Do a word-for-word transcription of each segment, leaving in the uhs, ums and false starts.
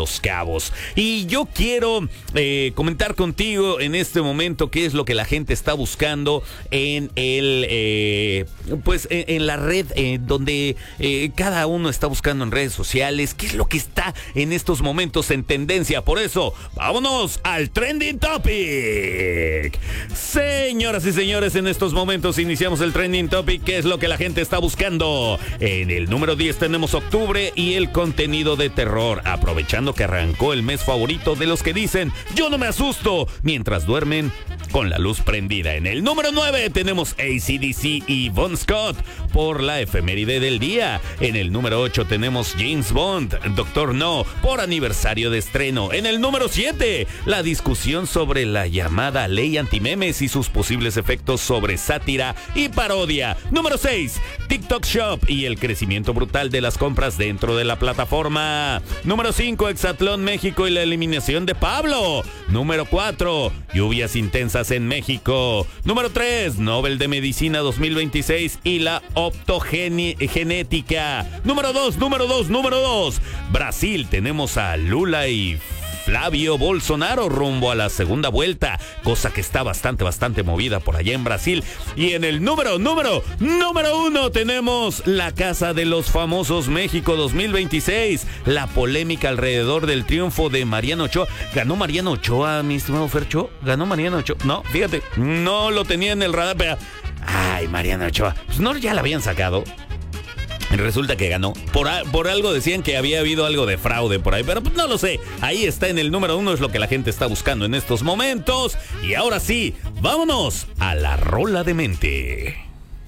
Los Cabos. Y yo quiero eh, comentar contigo en este momento qué es lo que la gente está buscando en el eh, pues en, en la red eh, donde eh, cada uno está buscando en redes sociales, qué es lo que está en estos momentos en tendencia. Por eso, vámonos al Trending Topic. Señoras y señores, en estos momentos iniciamos el Trending Topic. ¿Qué es lo que la gente está buscando? En el número diez tenemos octubre y el contenido de terror, aprovechando que arrancó el mes favorito de los que dicen yo no me asusto mientras duermen con la luz prendida. En el número nueve tenemos A C D C y Bon Scott por la efeméride del día. En el número ocho tenemos James Bond, Doctor No, por aniversario de estreno. En el número siete, la discusión sobre la llamada ley antimemes y sus posibles efectos sobre sátira y parodia. Número seis, TikTok Shop y el crecimiento brutal de las compras dentro de la plataforma. Número cinco, Hexatlón México y la eliminación de Pablo. Número cuatro, lluvias intensas en México. Número tres, Nobel de Medicina dos mil veintiséis y la optogenética. Número dos, número dos, número dos, Brasil. Tenemos a Lula y Flavio Bolsonaro rumbo a la segunda vuelta, cosa que está bastante, bastante movida por allá en Brasil. Y en el número, número, número uno tenemos la Casa de los Famosos México dos mil veintiséis, la polémica alrededor del triunfo de Mariano Ochoa. ¿Ganó Mariano Ochoa, mi estimado Fercho? ¿Ganó Mariano Ochoa? No, fíjate, no lo tenía en el radar, pero... Ay, Mariano Ochoa, pues no, ya la habían sacado. Resulta que ganó. Por, a, por algo decían que había habido algo de fraude por ahí, pero pues no lo sé. Ahí está en el número uno, es lo que la gente está buscando en estos momentos. Y ahora sí, vámonos a la rola de mente.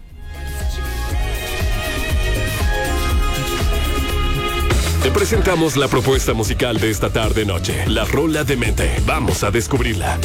Te presentamos la propuesta musical de esta tarde noche, la rola de mente. Vamos a descubrirla.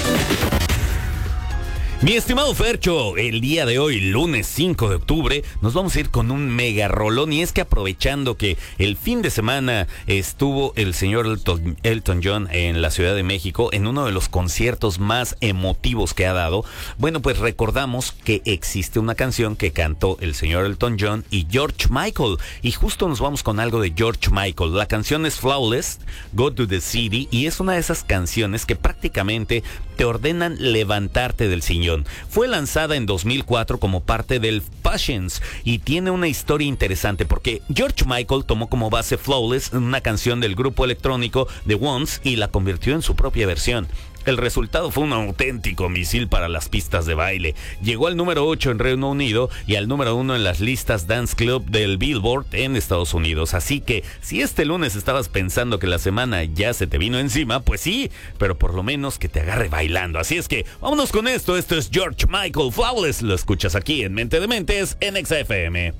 Mi estimado Fercho, el día de hoy, lunes cinco de octubre, nos vamos a ir con un mega rolón. Y es que aprovechando que el fin de semana estuvo el señor Elton, Elton John en la Ciudad de México, en uno de los conciertos más emotivos que ha dado, bueno, pues recordamos que existe una canción que cantó el señor Elton John y George Michael. Y justo nos vamos con algo de George Michael. La canción es Flawless, Go to the City, y es una de esas canciones que prácticamente te ordenan levantarte del sillón. Fue lanzada en dos mil cuatro como parte del Passions y tiene una historia interesante porque George Michael tomó como base Flawless, una canción del grupo electrónico The Ones, y la convirtió en su propia versión. El resultado fue un auténtico misil para las pistas de baile. Llegó al número ocho en Reino Unido y al número uno en las listas Dance Club del Billboard en Estados Unidos. Así que si este lunes estabas pensando que la semana ya se te vino encima, pues sí, pero por lo menos que te agarre bailando. Así es que vámonos con esto. Esto es George Michael, Flawless. Lo escuchas aquí en Mente de Mentes en X F M.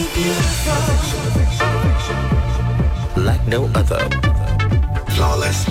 Like no other. Flawless.